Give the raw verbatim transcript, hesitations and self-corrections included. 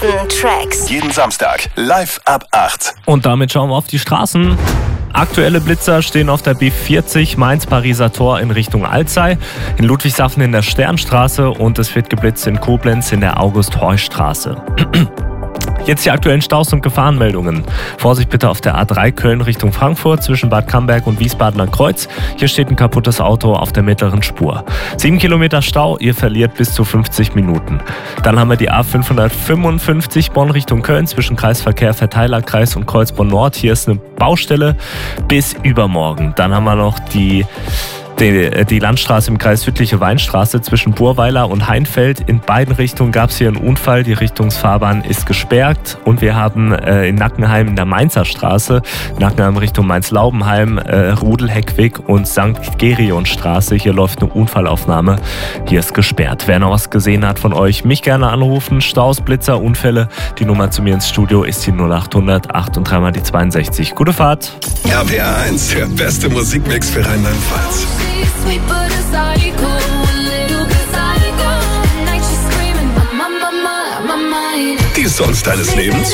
besten Tracks. Jeden Samstag live ab acht. Und damit schauen wir auf die Straßen. Aktuelle Blitzer stehen auf der B vierzig Mainz-Pariser Tor in Richtung Alzey, in Ludwigshafen in der Sternstraße und es wird geblitzt in Koblenz in der August-Heusch-Straße. Jetzt die aktuellen Staus und Gefahrenmeldungen. Vorsicht bitte auf der A drei Köln Richtung Frankfurt zwischen Bad Camberg und Wiesbadener Kreuz. Hier steht ein kaputtes Auto auf der mittleren Spur. Sieben Kilometer Stau, ihr verliert bis zu fünfzig Minuten. Dann haben wir die A fünfhundertfünfundfünfzig Bonn Richtung Köln zwischen Kreisverkehr Verteilerkreis und Kreuzborn Nord. Hier ist eine Baustelle bis übermorgen. Dann haben wir noch die Die, die Landstraße im Kreis Südliche Weinstraße zwischen Burweiler und Heinfeld. In beiden Richtungen gab es hier einen Unfall. Die Richtungsfahrbahn ist gesperrt. Und wir haben äh, in Nackenheim in der Mainzer Straße, Nackenheim Richtung Mainz-Laubenheim, äh, Rudel-Heckwick und Sankt Gerion Straße. Hier läuft eine Unfallaufnahme. Hier ist gesperrt. Wer noch was gesehen hat von euch, mich gerne anrufen. Staus, Blitzer, Unfälle. Die Nummer zu mir ins Studio ist die null acht hundert acht und drei mal die zweiundsechzig. Gute Fahrt. R P R eins, der beste Musikmix für Rheinland-Pfalz. Die Songs deines Lebens?